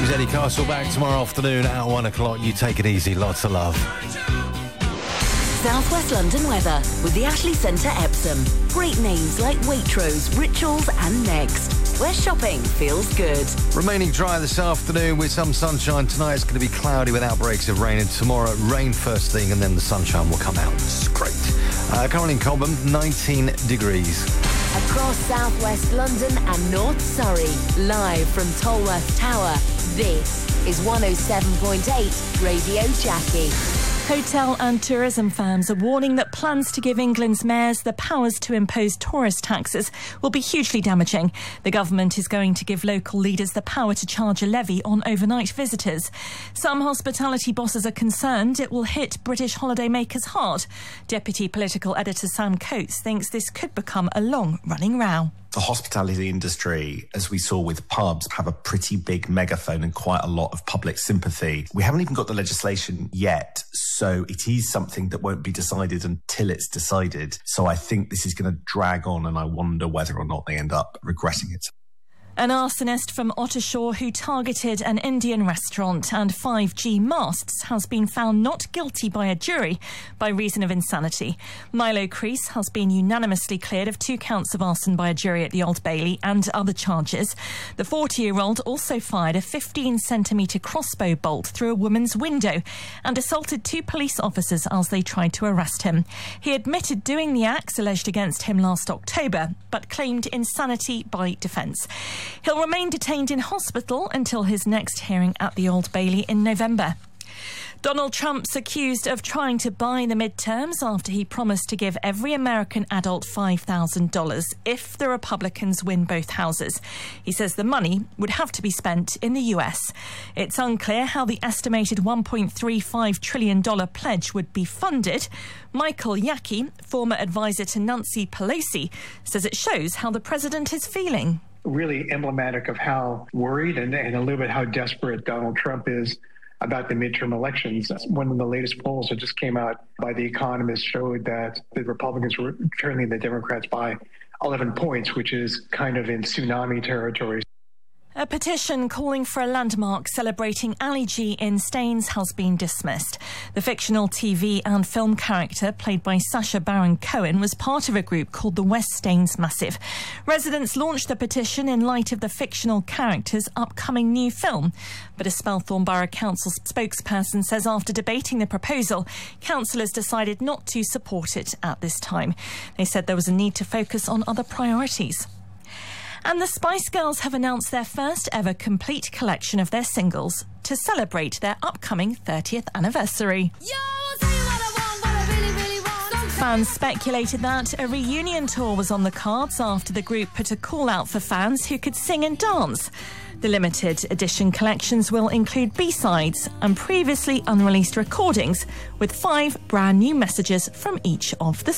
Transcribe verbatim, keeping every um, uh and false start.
brings Eddie Castle back tomorrow afternoon at one o'clock. You take it easy. Lots of love. South West London weather with the Ashley Centre Epsom. Great names like Waitrose, Rituals and Next, where shopping feels good. Remaining dry this afternoon with some sunshine. Tonight it's going to be cloudy with outbreaks of rain, and tomorrow rain first thing and then the sunshine will come out. It's great. Uh, currently in Cobham, nineteen degrees. Across South West London and North Surrey, live from Tolworth Tower, this is one oh seven point eight Radio Jackie. Hotel and tourism firms are warning that plans to give England's mayors the powers to impose tourist taxes will be hugely damaging. The government is going to give local leaders the power to charge a levy on overnight visitors. Some hospitality bosses are concerned it will hit British holidaymakers hard. Deputy Political Editor Sam Coates thinks this could become a long-running row. The hospitality industry, as we saw with pubs, have a pretty big megaphone and quite a lot of public sympathy. We haven't even got the legislation yet, so it is something that won't be decided until it's decided. So I think this is going to drag on, and I wonder whether or not they end up regretting it. An arsonist from Ottershaw who targeted an Indian restaurant and five G masts has been found not guilty by a jury by reason of insanity. Milo Crease has been unanimously cleared of two counts of arson by a jury at the Old Bailey and other charges. The forty-year-old also fired a fifteen centimetre crossbow bolt through a woman's window and assaulted two police officers as they tried to arrest him. He admitted doing the acts alleged against him last October, but claimed insanity by defence. He'll remain detained in hospital until his next hearing at the Old Bailey in November. Donald Trump's accused of trying to buy the midterms after he promised to give every American adult five thousand dollars if the Republicans win both houses. He says the money would have to be spent in the U S. It's unclear how the estimated one point three five trillion dollars pledge would be funded. Michael Yaki, former advisor to Nancy Pelosi, says it shows how the president is feeling. Really emblematic of how worried and, and a little bit how desperate Donald Trump is about the midterm elections. One of the latest polls that just came out by The Economist showed that the Republicans were turning the Democrats by eleven points, which is kind of in tsunami territory. A petition calling for a landmark celebrating Ali G in Staines has been dismissed. The fictional T V and film character, played by Sacha Baron Cohen, was part of a group called the West Staines Massive. Residents launched the petition in light of the fictional character's upcoming new film. But a Spelthorne Borough Council spokesperson says after debating the proposal, councillors decided not to support it at this time. They said there was a need to focus on other priorities. And the Spice Girls have announced their first ever complete collection of their singles to celebrate their upcoming thirtieth anniversary. Yo, want, I really, really fans speculated that a reunion tour was on the cards after the group put a call out for fans who could sing and dance. The limited edition collections will include B-sides and previously unreleased recordings with five brand new messages from each of the